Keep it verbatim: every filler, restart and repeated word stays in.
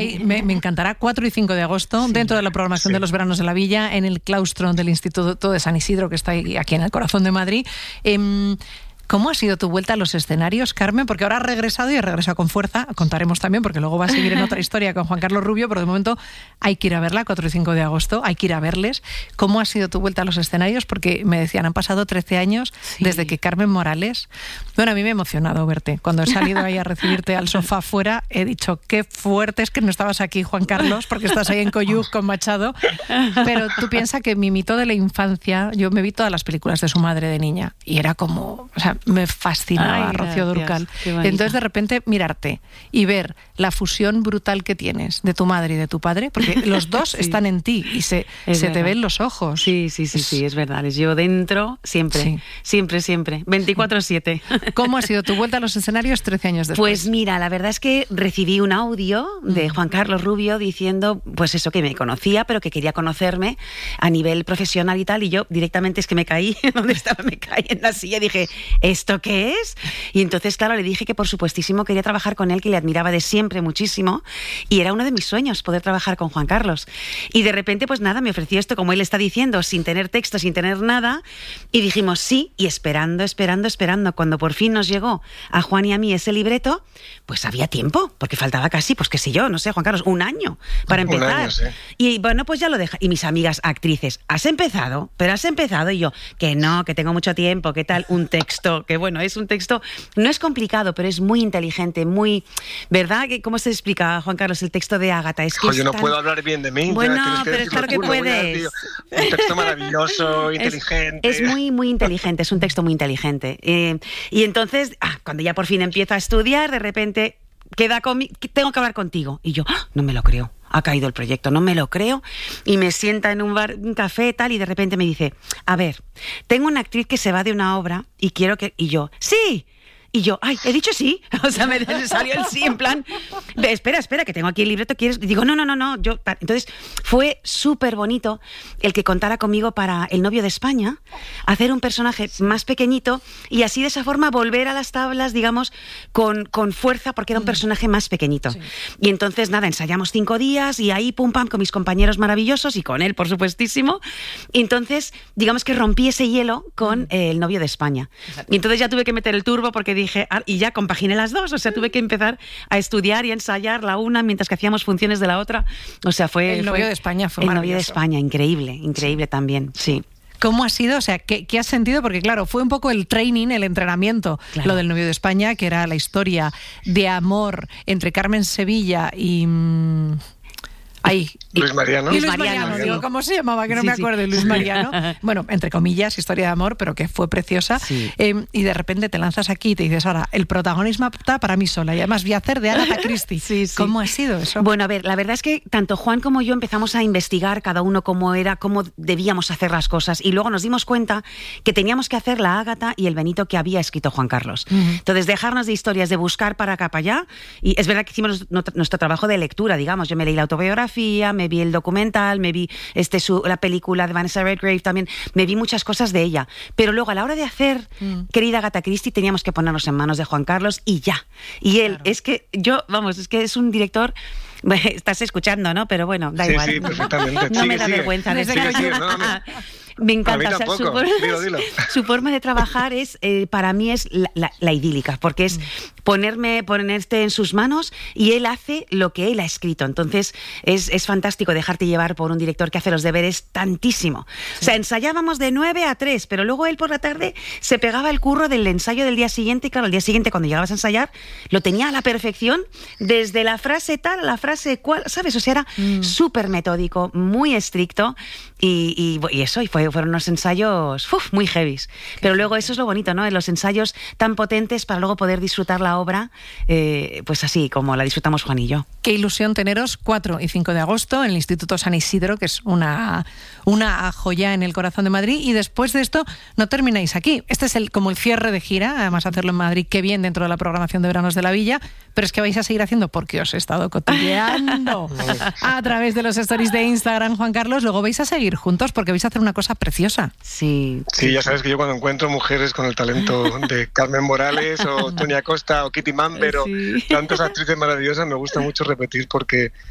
Ahí me, me encantará, cuatro y cinco de agosto, sí, dentro de la programación sí. de los veranos de la Villa, en el claustro del Instituto de San Isidro, que está aquí en el corazón de Madrid. Eh, ¿Cómo ha sido tu vuelta a los escenarios, Carmen? Porque ahora has regresado y has regresado con fuerza. Contaremos también, porque luego va a seguir en otra historia con Juan Carlos Rubio, pero de momento hay que ir a verla, cuatro y cinco de agosto, hay que ir a verles. ¿Cómo ha sido tu vuelta a los escenarios? Porque me decían, han pasado trece años sí. desde que Carmen Morales... Bueno, a mí me ha emocionado verte. Cuando he salido ahí a recibirte al sofá afuera, he dicho, qué fuerte es que no estabas aquí, Juan Carlos, porque estás ahí en Coyuc con Machado. Pero tú piensas que mi mito de la infancia, yo me vi todas las películas de su madre de niña, y era como... O sea, me fascinaba Ay, Rocío Dúrcal. Entonces, de repente, mirarte y ver la fusión brutal que tienes de tu madre y de tu padre, porque los dos sí. están en ti y se, se te ven los ojos. Sí, sí, sí, es... sí, es verdad. Les llevo dentro siempre, sí. siempre, siempre, veinticuatro siete. ¿Cómo ha sido tu vuelta a los escenarios trece años después? Pues mira, la verdad es que recibí un audio de Juan Carlos Rubio diciendo, pues eso, que me conocía, pero que quería conocerme a nivel profesional y tal, y yo directamente es que me caí, donde estaba, me caí en la silla y dije, ¿esto qué es? Y entonces, claro, le dije que por supuestísimo quería trabajar con él, que le admiraba de siempre muchísimo, y era uno de mis sueños poder trabajar con Juan Carlos. Y de repente, pues nada, me ofreció esto, como él está diciendo, sin tener texto, sin tener nada, y dijimos sí, y esperando, esperando, esperando. Cuando por fin nos llegó a Juan y a mí ese libreto, pues había tiempo, porque faltaba casi, pues qué sé yo, no sé, Juan Carlos, un año para empezar. Un año, sí. Y bueno, pues ya lo deja. Y mis amigas actrices, ¿has empezado? Pero has empezado. Y yo, que no, que tengo mucho tiempo, ¿qué tal? Un texto, que bueno, es un texto, no es complicado, pero es muy inteligente, muy, ¿verdad? ¿Cómo se explica, Juan Carlos, el texto de Ágata? Es que Oye, no tan... puedo hablar bien de mí. Bueno, pero es claro que puedes. Un texto maravilloso, inteligente. Es, es muy, muy inteligente, es un texto muy inteligente. Eh, y entonces, ah, cuando ya por fin empiezo a estudiar, de repente queda conmigo, tengo que hablar contigo. Y yo, ¡ah! No me lo creo. Ha caído el proyecto, no me lo creo, y me sienta en un bar, un café tal, y de repente me dice, a ver, tengo una actriz que se va de una obra y quiero que... Y yo, ¡sí! Y yo, ay, he dicho sí. O sea, me salió el sí en plan, espera, espera, que tengo aquí el libreto, ¿quieres? Y digo, no, no, no, no. Yo... Entonces, fue súper bonito el que contara conmigo para El novio de España, hacer un personaje más pequeñito y así de esa forma volver a las tablas, digamos, con, con fuerza, porque era un personaje más pequeñito. Sí. Y entonces, nada, ensayamos cinco días y ahí, pum, pam, con mis compañeros maravillosos y con él, por supuestísimo. Y entonces, digamos que rompí ese hielo con eh, El novio de España. Exacto. Y entonces ya tuve que meter el turbo porque dije, ah, y ya compaginé las dos, o sea, tuve que empezar a estudiar y a ensayar la una mientras que hacíamos funciones de la otra. O sea, fue... El novio de España fue El maravilloso. novio de España, increíble, increíble sí. también, sí. ¿Cómo ha sido? O sea, ¿qué, ¿qué has sentido? Porque claro, fue un poco el training, el entrenamiento, claro. lo del novio de España, que era la historia de amor entre Carmen Sevilla y... Mmm... Ahí. Luis Mariano. Y Luis Mariano, Mariano. Digo, ¿cómo se llamaba? Que no sí, me acuerdo. Sí. Luis Mariano. Bueno, entre comillas, historia de amor, pero que fue preciosa. Sí. Eh, y de repente te lanzas aquí y te dices, ahora, el protagonismo está para mí sola. Y además voy a hacer de Agatha Christie. Sí, sí. ¿Cómo ha sido eso? Bueno, a ver, la verdad es que tanto Juan como yo empezamos a investigar cada uno cómo era, cómo debíamos hacer las cosas. Y luego nos dimos cuenta que teníamos que hacer la Ágata y el Benito que había escrito Juan Carlos. Uh-huh. Entonces, dejarnos de historias, de buscar para acá, para allá. Y es verdad que hicimos nuestro trabajo de lectura, digamos. Yo me leí la autobiografía, me vi el documental, me vi este su, la película de Vanessa Redgrave también, me vi muchas cosas de ella, pero luego a la hora de hacer mm. querida Agatha Christie teníamos que ponernos en manos de Juan Carlos y ya, y él, claro. es que yo, vamos, es que es un director. Estás escuchando, ¿no? Pero bueno, da sí, igual. Sí, perfectamente. No sigue, me da sigue. vergüenza de sí, sí, sí, no, no. Me encanta. A mí tampoco. O sea, su, dilo, dilo. su forma de trabajar es, eh, para mí, es la, la, la idílica, porque es ponerme, ponerte en sus manos y él hace lo que él ha escrito. Entonces, es, es fantástico dejarte llevar por un director que hace los deberes tantísimo. Sí. O sea, ensayábamos de nueve a tres, pero luego él por la tarde se pegaba el curro del ensayo del día siguiente, y claro, el día siguiente cuando llegabas a ensayar, lo tenía a la perfección, desde la frase tal a la frase cual, ¿sabes? O sea, era mm. súper metódico, muy estricto, y, y, y eso, y fue, fueron unos ensayos uf, muy heavies. Pero luego eso es lo bonito, ¿no? Los ensayos tan potentes para luego poder disfrutar la obra, eh, pues así como la disfrutamos Juan y yo. Qué ilusión teneros cuatro y cinco de agosto en el Instituto San Isidro, que es una, una joya en el corazón de Madrid, y después de esto no termináis aquí. Este es el, como el cierre de gira, además hacerlo en Madrid, qué bien dentro de la programación de Veranos de la Villa, pero es que vais a seguir haciendo porque os he estado cotilleando a través de los stories de Instagram, Juan Carlos. Luego vais a seguir juntos porque vais a hacer una cosa preciosa. Sí. Sí, ya sabes que yo cuando encuentro mujeres con el talento de Carmen Morales o Tony Acosta o Kitty Mamber sí. o tantas actrices maravillosas, me gusta mucho repetir porque